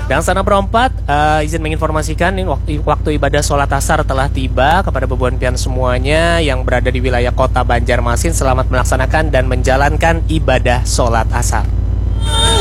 Dan sana berempat, izin menginformasikan ini waktu ibadah sholat asar telah tiba. Kepada bebuan pian semuanya yang berada di wilayah kota Banjarmasin, selamat melaksanakan dan menjalankan ibadah sholat asar.